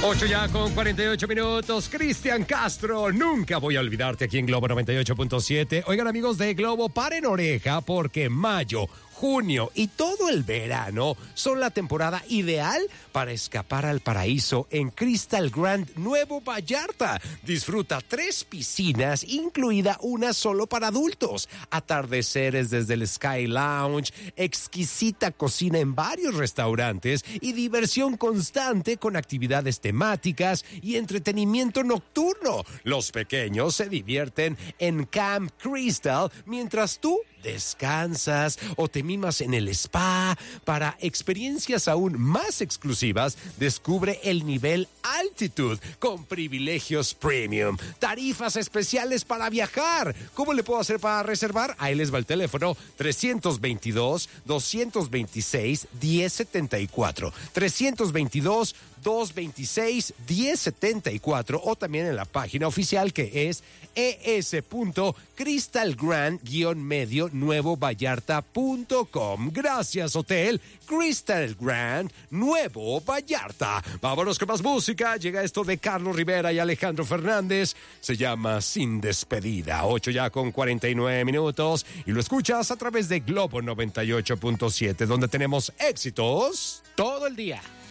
8 ya con 48 minutos. Cristian Castro, nunca voy a olvidarte aquí en Globo 98.7. Oigan, amigos de Globo, paren oreja porque mayo, junio y todo el verano son la temporada ideal para escapar al paraíso en Crystal Grand Nuevo Vallarta. Disfruta 3 piscinas, incluida una solo para adultos, atardeceres desde el Sky Lounge, exquisita cocina en varios restaurantes y diversión constante con actividades temáticas y entretenimiento nocturno. Los pequeños se divierten en Camp Crystal mientras tú descansas o te mimas en el spa. Para experiencias aún más exclusivas, descubre el nivel Altitude con privilegios premium, tarifas especiales para viajar. ¿Cómo le puedo hacer para reservar? Ahí les va el teléfono: 322-226-1074, 322-226-1074, o también en la página oficial, que es es.crystalgrand-medio nuevovallarta.com. Gracias, Hotel Crystal Grand Nuevo Vallarta. Vámonos con más música. Llega esto de Carlos Rivera y Alejandro Fernández. Se llama Sin Despedida. 8 ya con 49 minutos. Y lo escuchas a través de Globo 98.7, donde tenemos éxitos todo el día.